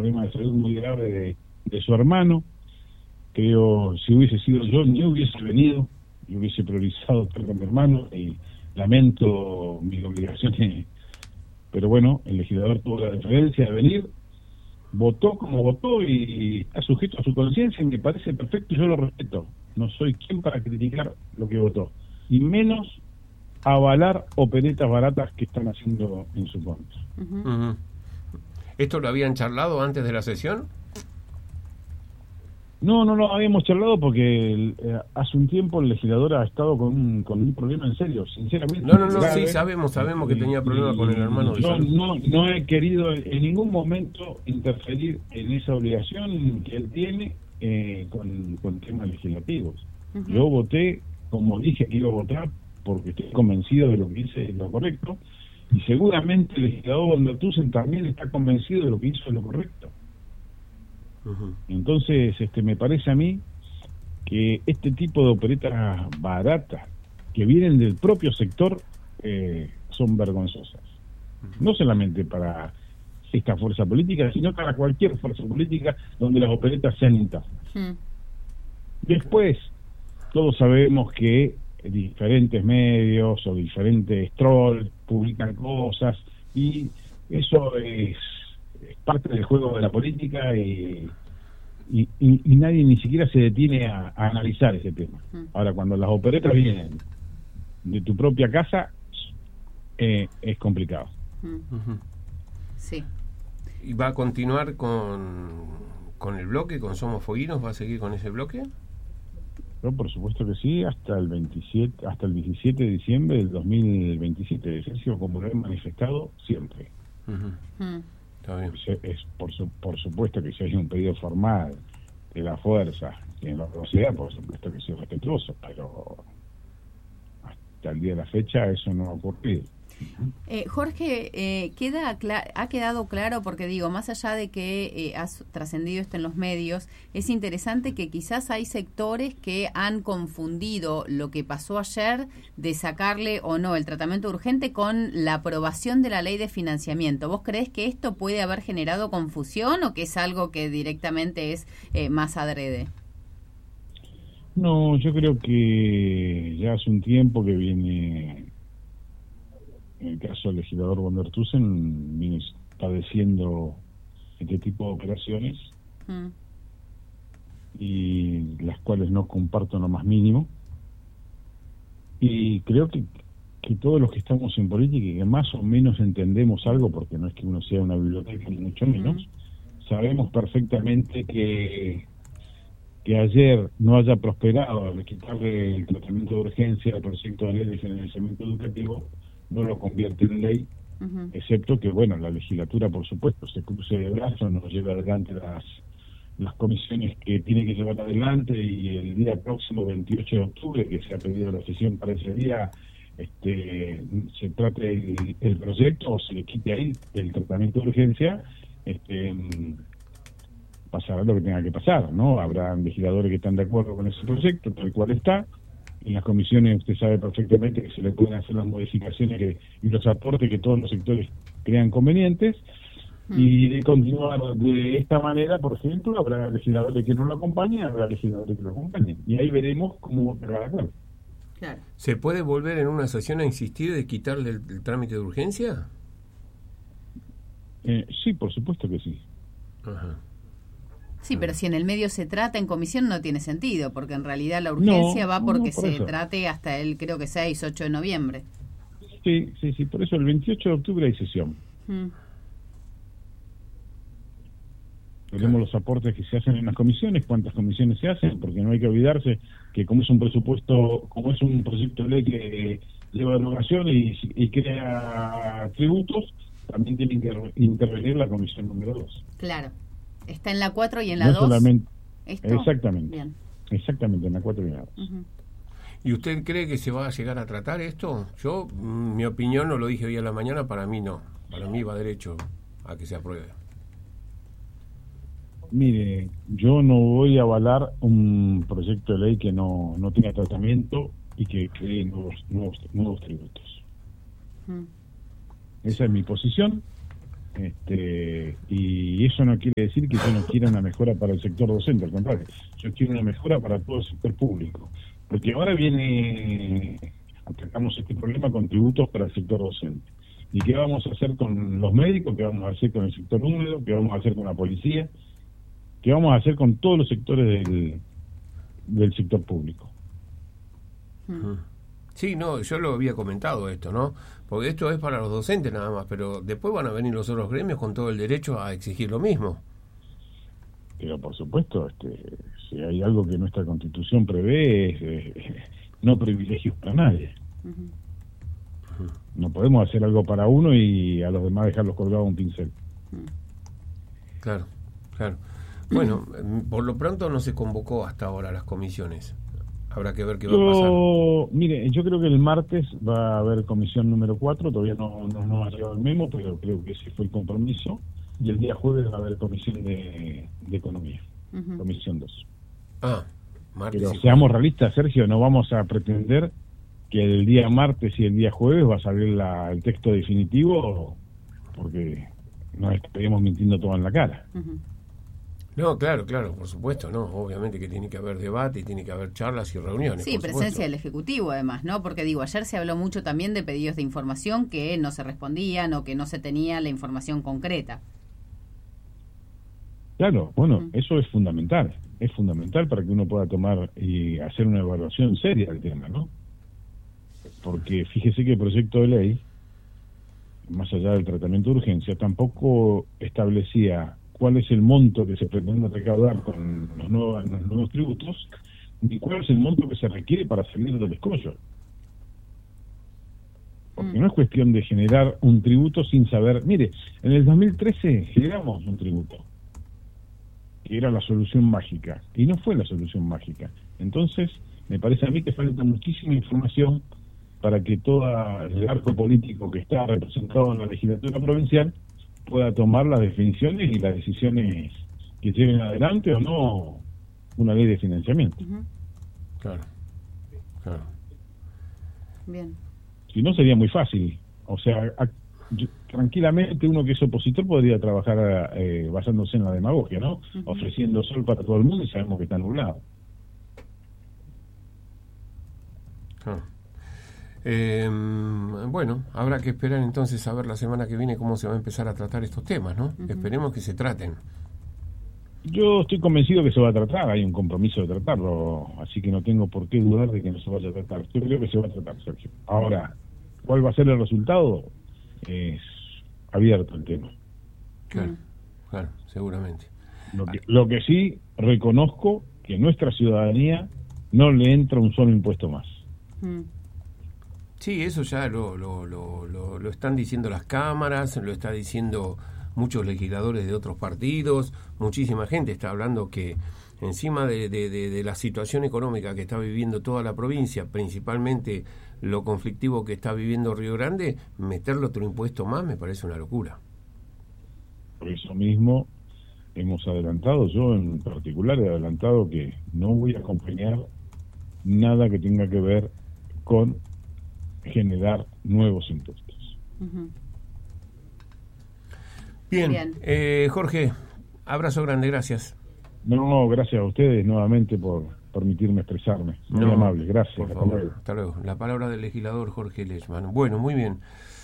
problema de salud muy grave de su hermano. Creo, si hubiese sido yo, ni hubiese venido, y hubiese priorizado estar con mi hermano, y lamento mis obligaciones, pero bueno, el legislador tuvo la deferencia de venir, votó como votó y está sujeto a su conciencia, y me parece perfecto y yo lo respeto. No soy quien para criticar lo que votó, y menos avalar operetas baratas que están haciendo en su contra. Uh-huh. ¿Esto lo habían charlado antes de la sesión? No, habíamos charlado porque hace un tiempo el legislador ha estado con un problema en serio, sinceramente. No, sí, sabemos que tenía problemas con el hermano. Yo no he querido en ningún momento interferir en esa obligación que él tiene con temas legislativos. Uh-huh. Yo voté como dije que iba a votar porque estoy convencido de lo que hice es lo correcto, y seguramente el legislador Van der Tussen también está convencido de lo que hizo es lo correcto. Uh-huh. Entonces, me parece a mí que este tipo de operetas baratas que vienen del propio sector son vergonzosas. Uh-huh. No solamente para esta fuerza política, sino para cualquier fuerza política donde las operetas sean internas. Uh-huh. Después, todos sabemos que diferentes medios o diferentes trolls publican cosas, y eso es parte del juego de la política, y nadie ni siquiera se detiene a analizar ese tema. Ahora, cuando las operetas vienen de tu propia casa, es complicado. Uh-huh. Sí. ¿Y va a continuar con el bloque, con Somos Fueguinos? ¿Va a seguir con ese bloque? Yo, por supuesto que sí, hasta el 17 de diciembre del 2027, Sergio, como lo he manifestado siempre. Uh-huh. Está bien. Por supuesto que si hay un pedido formal de la fuerza y en la velocidad, por supuesto que soy respetuoso, pero hasta el día de la fecha eso no ha ocurrido. Jorge, ha quedado claro, porque digo, más allá de que has trascendido esto en los medios, es interesante que quizás hay sectores que han confundido lo que pasó ayer de sacarle o no el tratamiento urgente con la aprobación de la ley de financiamiento. ¿Vos creés que esto puede haber generado confusión o que es algo que directamente es más adrede? No, yo creo que ya hace un tiempo que viene, en el caso del legislador Van der Tussen, viene padeciendo este tipo de operaciones, y las cuales no comparto en lo más mínimo, y creo que todos los que estamos en política y que más o menos entendemos algo, porque no es que uno sea una biblioteca ni mucho menos, sabemos perfectamente que ayer no haya prosperado al quitarle el tratamiento de urgencia al proyecto de ley de financiamiento educativo, no lo convierte en ley, excepto que, bueno, la legislatura, por supuesto, se cruce de brazos, nos lleve adelante las comisiones que tiene que llevar adelante, y el día próximo, 28 de octubre, que se ha pedido la sesión para ese día, se trate el proyecto o se le quite ahí el tratamiento de urgencia, pasará lo que tenga que pasar, ¿no? Habrá legisladores que están de acuerdo con ese proyecto, tal cual está. En las comisiones usted sabe perfectamente que se le pueden hacer las modificaciones y los aportes que todos los sectores crean convenientes, y de continuar de esta manera, por ejemplo, habrá legisladores que no lo acompañen, habrá legisladores que lo acompañen, y ahí veremos cómo va a actuar. Claro. ¿Se puede volver en una sesión a insistir de quitarle el trámite de urgencia? Sí, por supuesto que sí. Ajá. Sí, pero si en el medio se trata en comisión no tiene sentido, porque en realidad la urgencia va porque por se eso trate hasta el, creo que 6, 8 de noviembre. Sí, por eso el 28 de octubre hay sesión. Veremos los aportes que se hacen en las comisiones, cuántas comisiones se hacen, porque no hay que olvidarse que como es un proyecto de ley que lleva derogación y crea tributos, también tiene que intervenir la comisión número 2. Claro. Está en la 4 y en la 2. Solamente, ¿esto? Exactamente. Bien. Exactamente, en la 4 y en la 2. ¿Y usted cree que se va a llegar a tratar esto? Yo, mi opinión, no lo dije hoy a la mañana, para mí no. Para mí va derecho a que se apruebe. Mire, yo no voy a avalar un proyecto de ley que no tenga tratamiento y que cree nuevos tributos. Esa es mi posición. Y eso no quiere decir que yo no quiera una mejora para el sector docente, al contrario, yo quiero una mejora para todo el sector público, porque ahora atacamos este problema con tributos para el sector docente. ¿Y qué vamos a hacer con los médicos? ¿Qué vamos a hacer con el sector húmedo? ¿Qué vamos a hacer con la policía? ¿Qué vamos a hacer con todos los sectores del sector público? Sí, no, yo lo había comentado esto, ¿no? Porque esto es para los docentes nada más, pero después van a venir los otros gremios con todo el derecho a exigir lo mismo. Pero por supuesto, si hay algo que nuestra Constitución prevé es no privilegios para nadie. No podemos hacer algo para uno y a los demás dejarlos colgados un pincel. Claro, claro. Bueno, por lo pronto no se convocó hasta ahora a las comisiones. Habrá que ver qué va a pasar. Mire, yo creo que el martes va a haber comisión número 4, todavía no ha llegado el memo, pero creo que ese fue el compromiso. Y el día jueves va a haber comisión de economía, comisión 2. Martes. Pero seamos realistas, Sergio, no vamos a pretender que el día martes y el día jueves va a salir el texto definitivo, porque nos estaríamos mintiendo todo en la cara. No, claro, por supuesto, no, obviamente que tiene que haber debate y tiene que haber charlas y reuniones. Sí, presencia del Ejecutivo además, ¿no? Porque ayer se habló mucho también de pedidos de información que no se respondían o que no se tenía la información concreta. Claro, bueno, eso es fundamental para que uno pueda tomar y hacer una evaluación seria del tema, ¿no? Porque fíjese que el proyecto de ley, más allá del tratamiento de urgencia, tampoco establecía cuál es el monto que se pretende recaudar con los nuevos tributos, ni cuál es el monto que se requiere para salir del escollo. Porque no es cuestión de generar un tributo sin saber. Mire, en el 2013 generamos un tributo, que era la solución mágica, y no fue la solución mágica. Entonces, me parece a mí que falta muchísima información para que todo el arco político que está representado en la legislatura provincial pueda tomar las definiciones y las decisiones que lleven adelante o no una ley de financiamiento. Claro. Bien. Si no, sería muy fácil. O sea, tranquilamente uno que es opositor podría trabajar basándose en la demagogia, ¿no? Ofreciendo sol para todo el mundo y sabemos que está nublado. Bueno, habrá que esperar entonces a ver la semana que viene cómo se va a empezar a tratar estos temas, ¿no? Esperemos que se traten. Yo estoy convencido que se va a tratar, hay un compromiso de tratarlo, así que no tengo por qué dudar de que no se vaya a tratar. Yo creo que se va a tratar, Sergio. Ahora, ¿cuál va a ser el resultado? Es abierto el tema. Claro, seguramente. Lo que sí reconozco que nuestra ciudadanía no le entra un solo impuesto más. Sí, eso ya lo están diciendo las cámaras, lo está diciendo muchos legisladores de otros partidos, muchísima gente está hablando que encima de la situación económica que está viviendo toda la provincia, principalmente lo conflictivo que está viviendo Río Grande, meterle otro impuesto más me parece una locura. Por eso mismo hemos adelantado, yo en particular he adelantado que no voy a acompañar nada que tenga que ver con generar nuevos impuestos. Bien. Jorge, abrazo grande, gracias. No, gracias a ustedes nuevamente por permitirme expresarme. Muy amable, gracias. Por favor, hasta luego. La palabra del legislador Jorge Lechman. Bueno, muy bien.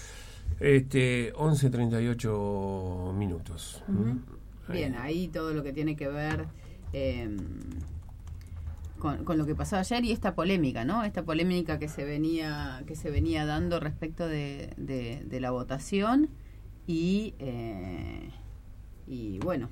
11:38 minutos. Bien, ahí todo lo que tiene que ver con lo que pasó ayer y esta polémica, ¿no? Esta polémica que se venía dando respecto de la votación y bueno,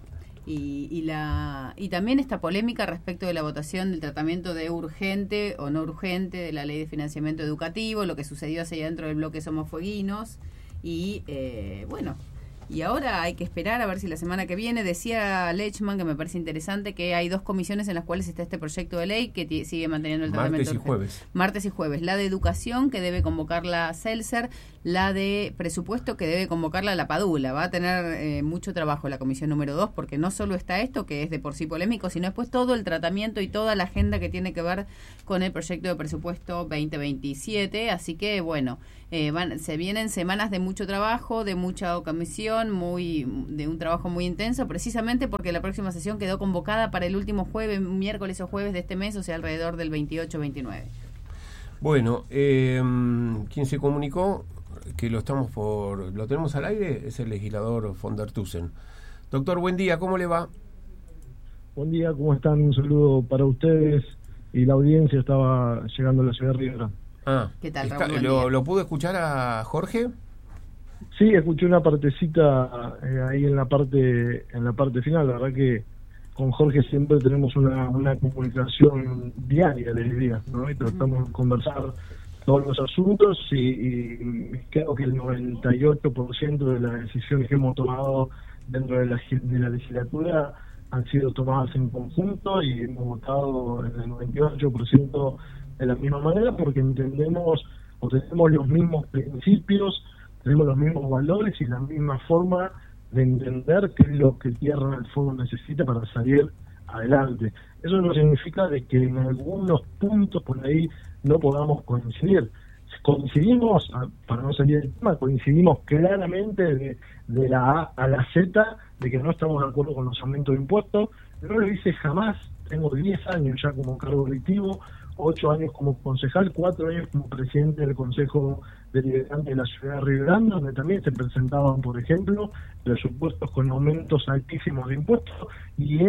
y también esta polémica respecto de la votación del tratamiento de urgente o no urgente de la ley de financiamiento educativo, lo que sucedió hacia dentro del bloque Somos Fueguinos y bueno. Y ahora hay que esperar a ver si la semana que viene, decía Lechman, que me parece interesante, que hay 2 comisiones en las cuales está este proyecto de ley que sigue manteniendo el tratamiento. Martes y jueves. Martes y jueves. La de educación, que debe convocar la Celser, la de presupuesto, que debe convocarla a la Padula. Va a tener mucho trabajo la comisión número 2, porque no solo está esto, que es de por sí polémico, sino después todo el tratamiento y toda la agenda que tiene que ver con el proyecto de presupuesto 2027. Así que, bueno, se vienen semanas de mucho trabajo, de mucha comisión, de un trabajo muy intenso, precisamente porque la próxima sesión quedó convocada para el último jueves, miércoles o jueves de este mes, o sea, alrededor del 28-29. Bueno, quien se comunicó que lo tenemos al aire es el legislador von der Thusen. Doctor, buen día, ¿cómo le va? Buen día, ¿cómo están? Un saludo para ustedes y la audiencia. Estaba llegando a la ciudad de Rivera. ¿Qué tal, Raúl? ¿Lo pudo escuchar a Jorge? Sí, escuché una partecita ahí en la parte final. La verdad que con Jorge siempre tenemos una comunicación diaria, les diría, ¿no? Y tratamos de conversar todos los asuntos y creo que el 98% de las decisiones que hemos tomado dentro de la legislatura han sido tomadas en conjunto y hemos votado en el 98% de la misma manera, porque entendemos o tenemos los mismos principios, tenemos los mismos valores y la misma forma de entender qué es lo que Tierra del Fuego necesita para salir adelante. Eso no significa de que en algunos puntos por ahí no podamos coincidir. Coincidimos, para no salir del tema, coincidimos claramente de la A a la Z, de que no estamos de acuerdo con los aumentos de impuestos. No lo hice jamás. Tengo 10 años ya como cargo electivo, 8 años como concejal, 4 años como presidente del Consejo Deliberante de la ciudad de Río Grande, donde también se presentaban, por ejemplo, presupuestos con aumentos altísimos de impuestos, y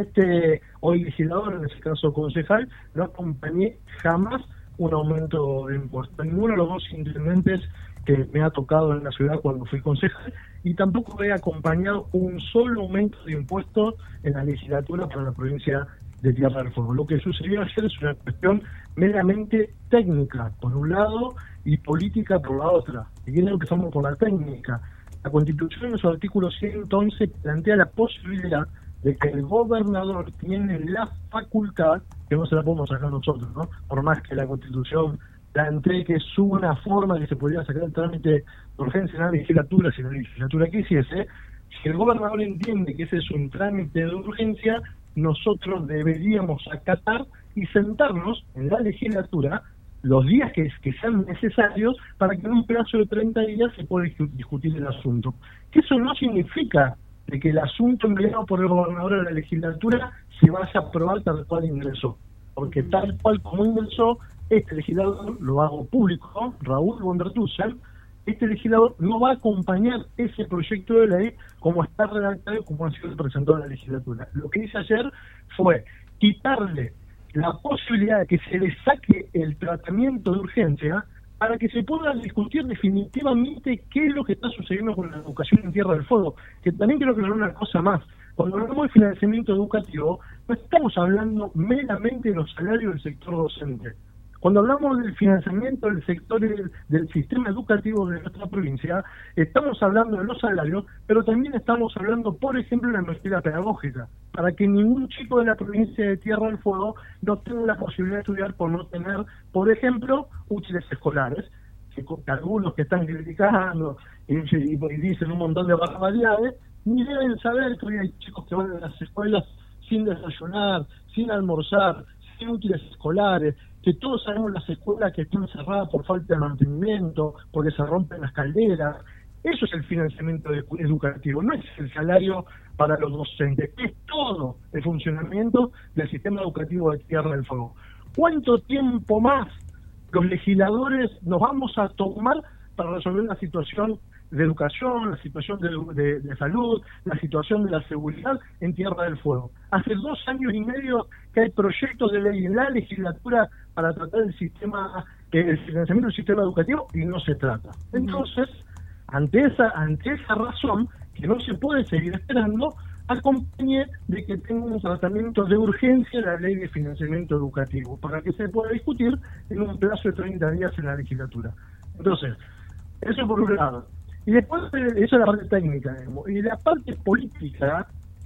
hoy legislador, en ese caso concejal, no acompañé jamás un aumento de impuestos. Ninguno de los dos intendentes que me ha tocado en la ciudad cuando fui concejal, y tampoco he acompañado un solo aumento de impuestos en la legislatura para la provincia de Tierra del Fuego. Lo que sucedió ayer es una cuestión meramente técnica, por un lado, y política por la otra. Y quiero que empezamos por la técnica. La Constitución, en su artículo 111, plantea la posibilidad de que el gobernador tiene la facultad, que no se la podemos sacar nosotros, ¿no? Por más que la Constitución plantee que es una forma que se podría sacar el trámite de urgencia en la legislatura, si la legislatura quisiese, si el gobernador entiende que ese es un trámite de urgencia, nosotros deberíamos acatar y sentarnos en la legislatura los días que sean necesarios para que en un plazo de 30 días se pueda discutir el asunto. Que eso no significa de que el asunto enviado por el gobernador a la legislatura se vaya a aprobar tal cual ingresó, porque tal cual como ingresó, este legislador, lo hago público, ¿no? Raúl von der Thusen, este legislador no va a acompañar ese proyecto de ley como está redactado y como ha sido presentado en la legislatura. Lo que hice ayer fue quitarle la posibilidad de que se le saque el tratamiento de urgencia para que se pueda discutir definitivamente qué es lo que está sucediendo con la educación en Tierra del Fuego. Que también quiero aclarar una cosa más. Cuando hablamos de financiamiento educativo, no estamos hablando meramente de los salarios del sector docente. Cuando hablamos del financiamiento del sector del sistema educativo de nuestra provincia, estamos hablando de los salarios, pero también estamos hablando, por ejemplo, de la maestría pedagógica, para que ningún chico de la provincia de Tierra del Fuego no tenga la posibilidad de estudiar por no tener, por ejemplo, útiles escolares, que algunos que están criticando y dicen un montón de barbaridades, ni deben saber que hoy hay chicos que van a las escuelas sin desayunar, sin almorzar, sin útiles escolares, que todos sabemos las escuelas que están cerradas por falta de mantenimiento, porque se rompen las calderas. Eso es el financiamiento educativo, no es el salario para los docentes, es todo el funcionamiento del sistema educativo de Tierra del Fuego. ¿Cuánto tiempo más los legisladores nos vamos a tomar para resolver la situación de educación, la situación de salud, la situación de la seguridad en Tierra del Fuego? Hace 2 años y medio que hay proyectos de ley en la legislatura para tratar el financiamiento del sistema educativo y no se trata. Entonces, ante esa razón, que no se puede seguir esperando, acompañe de que tenga un tratamiento de urgencia la ley de financiamiento educativo, para que se pueda discutir en un plazo de 30 días en la legislatura. Entonces, eso por un lado. Y después, eso es la parte técnica, digamos. Y la parte política,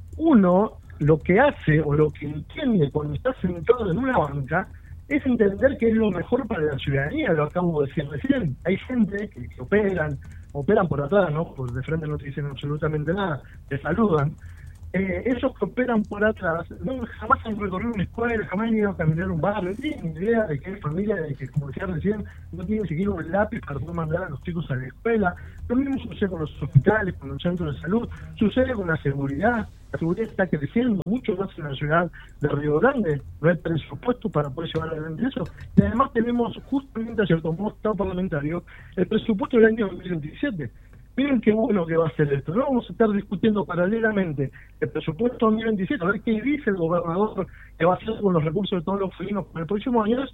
uno lo que hace o lo que entiende cuando está sentado en una banca es entender que es lo mejor para la ciudadanía, lo acabo de decir recién. Hay gente que operan operan por atrás, ¿no? Por de frente no te dicen absolutamente nada, te saludan. Esos que operan por atrás jamás han recorrido una escuela, jamás han ido a caminar un barrio, no tienen ni idea de que hay familia, de que, como decía recién, no tienen siquiera un lápiz para poder mandar a los chicos a la escuela. Lo mismo sucede con los hospitales, con los centros de salud, sucede con la seguridad. La seguridad está creciendo mucho más en la ciudad de Río Grande, no hay presupuesto para poder llevar adelante eso. Y además tenemos justamente, a cierto modo, Estado parlamentario, el presupuesto del año 2027. Miren qué bueno que va a ser esto. No vamos a estar discutiendo paralelamente el presupuesto 2027, a ver qué dice el gobernador que va a hacer con los recursos de todos los felinos para el próximo año,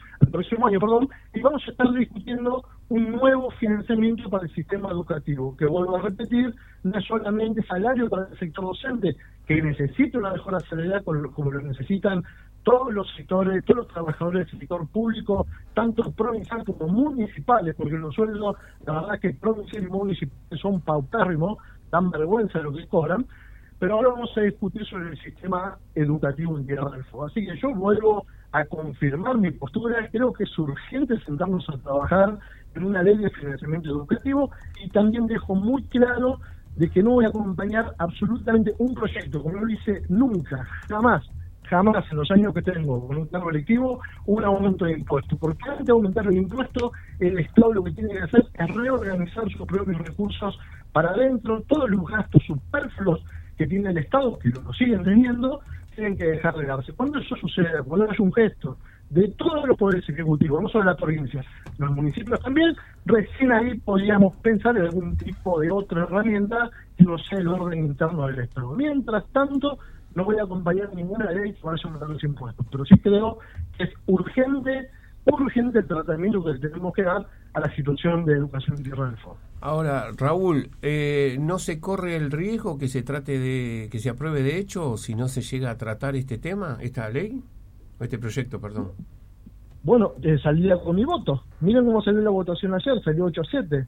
y vamos a estar discutiendo un nuevo financiamiento para el sistema educativo, que vuelvo a repetir, no es solamente salario para el sector docente, que necesita una mejor salarial como lo necesitan todos los sectores, todos los trabajadores del sector público, tanto provincial como municipales, porque los sueldos, la verdad es que provinciales y municipales son paupérrimos, dan vergüenza lo que cobran, pero ahora vamos a discutir sobre el sistema educativo en Tierra del Fuego. Así que yo vuelvo a confirmar mi postura, creo que es urgente sentarnos a trabajar en una ley de financiamiento educativo, y también dejo muy claro de que no voy a acompañar absolutamente un proyecto, como no lo hice nunca, jamás en los años que tengo con un cargo electivo, un aumento de impuestos. Porque antes de aumentar el impuesto, el Estado lo que tiene que hacer es reorganizar sus propios recursos para adentro. Todos los gastos superfluos que tiene el Estado, que lo siguen teniendo, tienen que dejar de darse. Cuando eso suceda, cuando haya un gesto de todos los poderes ejecutivos, no solo la provincia, los municipios también, recién ahí podríamos pensar en algún tipo de otra herramienta que no sea el orden interno del Estado. Mientras tanto, no voy a acompañar ninguna ley que vaya a aumentar los impuestos, pero sí creo que es urgente el tratamiento que tenemos que dar a la situación de educación en Tierra del Fuego. Ahora, Raúl, ¿no se corre el riesgo que se trate de que se apruebe de hecho si no se llega a tratar este tema, esta ley, o este proyecto, perdón? Bueno, saldría con mi voto. Miren cómo salió la votación ayer, salió 8-7.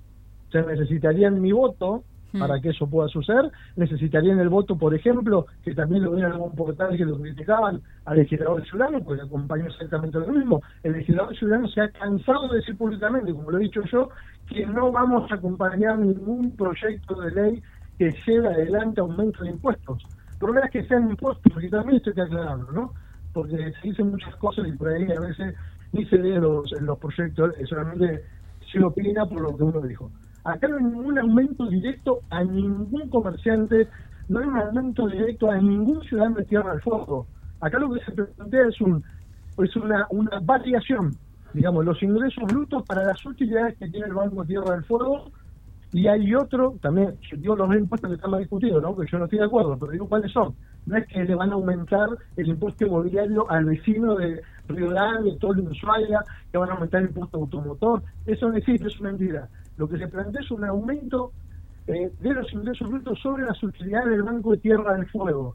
Se necesitarían mi voto para que eso pueda suceder. Necesitarían el voto, por ejemplo, que también lo vieron en algún portal que lo criticaban, al legislador ciudadano, porque acompañó exactamente lo mismo. El legislador ciudadano se ha cansado de decir públicamente, como lo he dicho yo, que no vamos a acompañar ningún proyecto de ley que lleve adelante aumento de impuestos. El problema es que sean impuestos, porque también esto hay que aclararlo, ¿no? Porque se dicen muchas cosas y por ahí a veces ni se leen los proyectos, solamente se opina por lo que uno dijo. Acá no hay ningún aumento directo a ningún comerciante, no hay un aumento directo a ningún ciudadano de Tierra del Fuego. Acá lo que se plantea es una variación, digamos, los ingresos brutos para las utilidades que tiene el Banco de Tierra del Fuego, y hay otro, también, yo digo los impuestos que están más discutidos, ¿no? Que yo no estoy de acuerdo, pero digo cuáles son. No es que le van a aumentar el impuesto inmobiliario al vecino de Río Grande, todo el Ushuaia, que van a aumentar el impuesto automotor, eso no existe, es mentira. Lo que se plantea es un aumento de los ingresos brutos sobre las utilidades del Banco de Tierra del Fuego.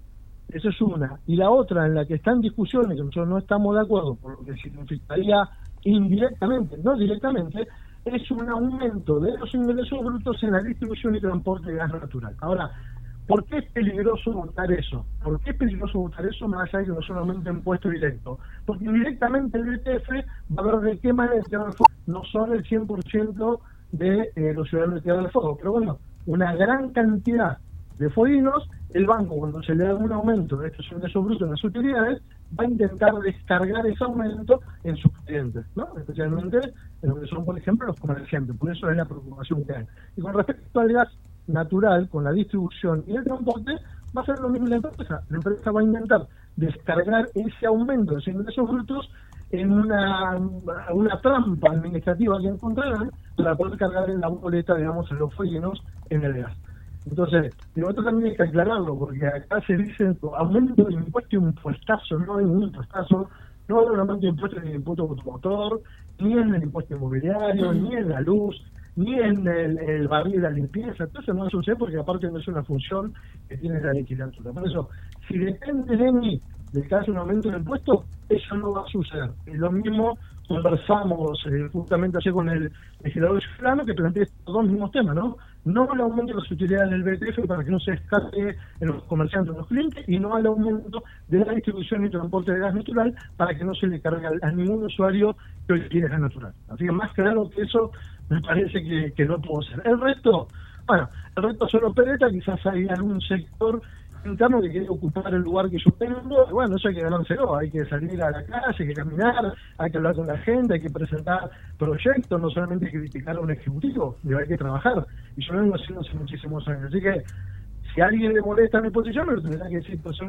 Esa es una. Y la otra, en la que está en discusión y que nosotros no estamos de acuerdo, por lo que significaría indirectamente, no directamente, es un aumento de los ingresos brutos en la distribución y transporte de gas natural. Ahora, ¿por qué es peligroso votar eso? ¿Por qué es peligroso votar eso más allá de que no solamente impuesto directo? Porque indirectamente el ITF va a ver de qué manera Tierra del Fuego no son el 100% de los ciudadanos de Tierra del Fuego. Pero bueno, una gran cantidad de fueguinos, el banco, cuando se le da un aumento de estos ingresos brutos en las utilidades, va a intentar descargar ese aumento en sus clientes, ¿no? Especialmente en lo que son, por ejemplo, los comerciantes. Por eso es la preocupación que hay. Y con respecto al gas natural, con la distribución y el transporte, va a ser lo mismo la empresa. La empresa va a intentar descargar ese aumento de los ingresos brutos en una trampa administrativa que encontrarán para poder cargar en la boleta, digamos, en los fueguinos en el gas. Entonces, esto también hay que aclararlo, porque acá se dice aumento de impuesto y un impuestazo, no hay un impuestazo, no hay un aumento de impuesto en el impuesto automotor, ni en el impuesto inmobiliario, ni en la luz, ni en el barril de la limpieza. Todo eso no va a suceder porque aparte no es una función que tiene la legislatura. Por eso, si depende de mí de que haya un aumento de impuestos, eso no va a suceder. Y lo mismo conversamos justamente ayer con el legislador ciudadano, que plantea estos dos mismos temas, ¿no? no al aumento de las utilidades del BTF para que no se escape en los comerciantes, en los clientes, y no al aumento de la distribución y transporte de gas natural para que no se le cargue a ningún usuario que hoy tiene gas natural. Así que más claro que eso me parece que no puedo ser. El resto son operetas, quizás hay algún sector interno que quiere ocupar el lugar que yo tengo, bueno, eso hay que ganárselo, hay que salir a la calle, hay que caminar, hay que hablar con la gente, hay que presentar proyectos, no solamente criticar a un ejecutivo, hay que trabajar, y yo lo vengo haciendo hace muchísimos años, así que si a alguien le molesta mi posición me lo tendrá que decir personalmente.